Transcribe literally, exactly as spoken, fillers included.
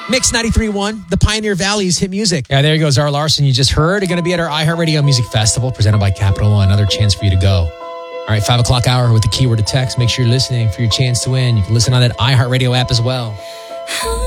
Mix ninety-three point one, the Pioneer Valley's hit music. Yeah, there you go. Zara Larson, you just heard. You're going to be at our iHeartRadio Music Festival presented by Capital One. Another chance for you to go. All right, five o'clock hour with the keyword to text. Make sure you're listening for your chance to win. You can listen on that iHeartRadio app as well.